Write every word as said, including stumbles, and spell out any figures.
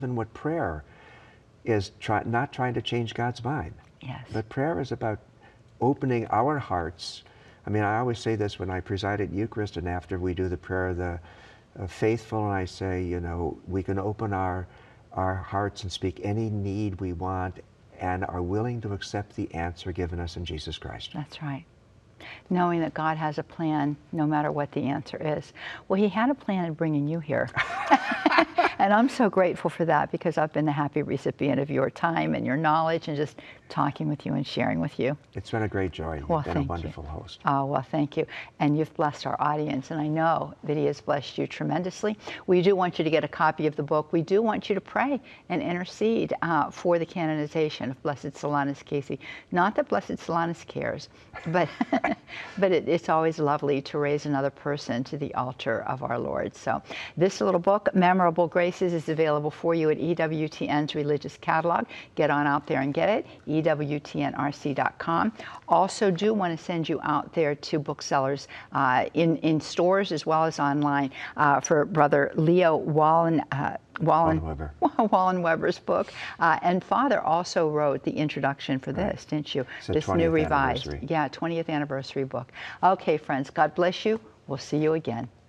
And what prayer is, try, not trying to change God's mind. Yes. But prayer is about opening our hearts. I mean, I always say this when I preside at Eucharist and after we do the prayer of the uh, faithful, and I say, you know, we can open our, our hearts and speak any need we want and are willing to accept the answer given us in Jesus Christ. That's right. Knowing that God has a plan no matter what the answer is. Well, he had a plan in bringing you here. And I'm so grateful for that, because I've been the happy recipient of your time and your knowledge and just talking with you and sharing with you. It's been a great joy. You've Well, been a thank wonderful you. host. Oh, well, thank you. And you've blessed our audience, and I know that he has blessed you tremendously. We do want you to get a copy of the book. We do want you to pray and intercede uh, for the canonization of Blessed Solanus Casey. Not that Blessed Solanus cares, but, but it, it's always lovely to raise another person to the altar of our Lord. So this little book, Memorable Graces, is available for you at E W T N's Religious Catalog. Get on out there and get it, E W T N R C dot com. Also do want to send you out there to booksellers uh, in, in stores as well as online uh, for Brother Leo Wallen, uh, Wallen, Wallenweber. Wallenweber's book. Uh, and Father also wrote the introduction for this, Right. didn't you? It's the this new twentieth revised, anniversary. yeah, twentieth anniversary book. Okay, friends, God bless you. We'll see you again.